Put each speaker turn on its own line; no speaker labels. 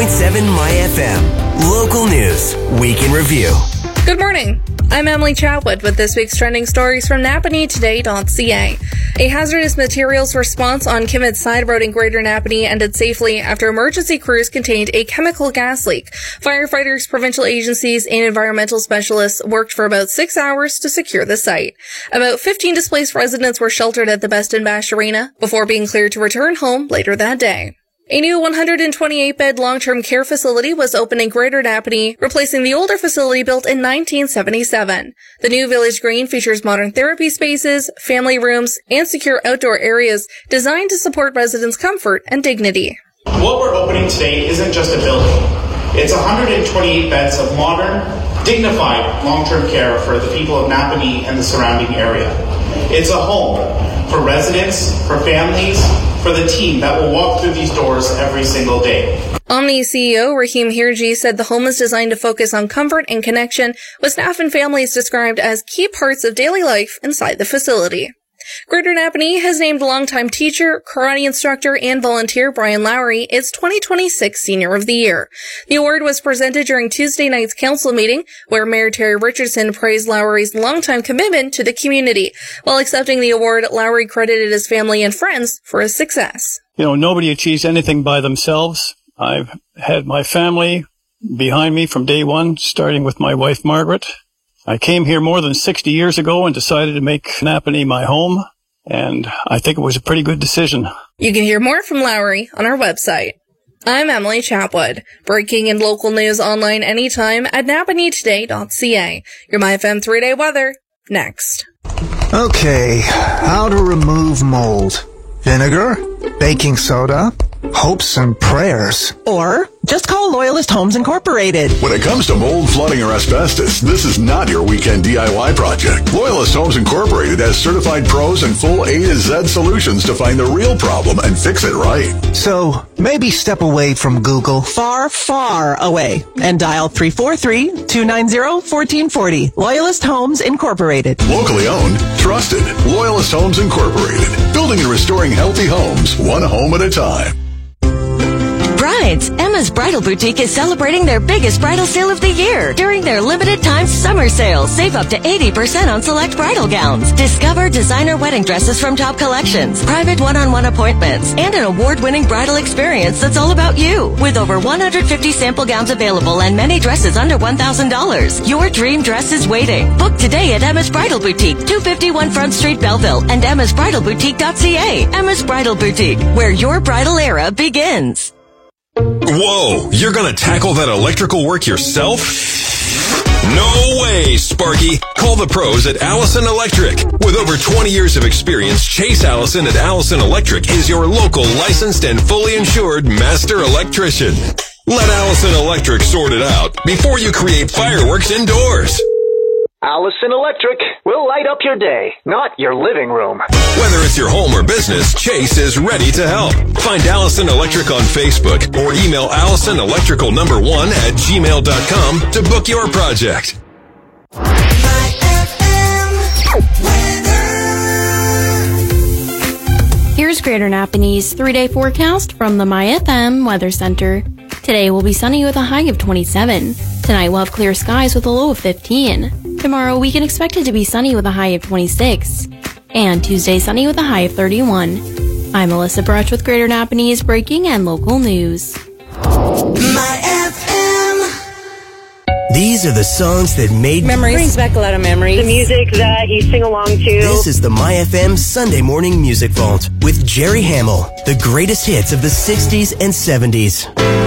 My FM. Local news, week in review.
Good morning. I'm Emily Chatwood with this week's trending stories from Napanee-Today.ca. A hazardous materials response on Kimmett Side Road in Greater Napanee ended safely after emergency crews contained a chemical gas leak. Firefighters, provincial agencies, and environmental specialists worked for about 6 hours to secure the site. About 15 displaced residents were sheltered at the Best & Bash Arena before being cleared to return home later that day. A new 128-bed long-term care facility was opened in Greater Napanee, replacing the older facility built in 1977. The new Village Green features modern therapy spaces, family rooms, and secure outdoor areas designed to support residents' comfort and dignity.
What we're opening today isn't just a building. It's 128 beds of modern, dignified long-term care for the people of Napanee and the surrounding area. It's a home for residents, for families, for the team that will walk through these doors every single day.
Omni CEO Rahim Hirji said the home is designed to focus on comfort and connection, with staff and families described as key parts of daily life inside the facility. Greater Napanee has named longtime teacher, karate instructor, and volunteer Brian Lowry its 2026 Senior of the Year. The award was presented during Tuesday night's council meeting, where Mayor Terry Richardson praised Lowry's longtime commitment to the community. While accepting the award, Lowry credited his family and friends for his success.
Nobody achieves anything by themselves. I've had my family behind me from day one, starting with my wife, Margaret. I came here more than 60 years ago and decided to make Napanee my home, and I think it was a pretty good decision.
You can hear more from Lowry on our website. I'm Emily Chatwood. Breaking and local news online anytime at NapaneeToday.ca. Your MyFM 3-day weather, next.
Okay, how to remove mold. Vinegar, baking soda, hopes and prayers.
Or just call Loyalist Homes Incorporated.
When it comes to mold, flooding, or asbestos, this is not your weekend DIY project. Loyalist Homes Incorporated has certified pros and full A to Z solutions to find the real problem and fix it right.
So, maybe step away from Google.
Far, far away. And dial 343-290-1440. Loyalist Homes Incorporated.
Locally owned, trusted. Loyalist Homes Incorporated. Building and restoring healthy homes, one home at a time.
Brides, Emma's Bridal Boutique is celebrating their biggest bridal sale of the year. During their limited time summer sale, save up to 80% on select bridal gowns. Discover designer wedding dresses from top collections, private one-on-one appointments, and an award-winning bridal experience that's all about you. With over 150 sample gowns available and many dresses under $1,000. Your dream dress is waiting. Book today at Emma's Bridal Boutique, 251 Front Street, Belleville, and emmasbridalboutique.ca. Emma's Bridal Boutique, where your bridal era begins.
Whoa, you're gonna tackle that electrical work yourself? No way, Sparky. Call the pros at Allison Electric. With over 20 years of experience, Chase Allison at Allison Electric is your local licensed and fully insured master electrician. Let Allison Electric sort it out before you create fireworks indoors.
Allison Electric will light up your day, not your living room.
Whether it's your home or business, Chase is ready to help. Find Allison Electric on Facebook or email AllisonElectrical1@gmail.com to book your project.
Here's Greater Napanee's 3-day forecast from the MyFM Weather Center. Today will be sunny with a high of 27. Tonight we'll have clear skies with a low of 15. Tomorrow we can expect it to be sunny with a high of 26. And Tuesday sunny with a high of 31. I'm Melissa Bruch with Greater Napanee's breaking and local news.
These are the songs that made
memories. Brings back a lot of memories. The music that you sing along to.
This is the MyFM Sunday Morning Music Vault with Jerry Hamill. The greatest hits of the 60s and 70s.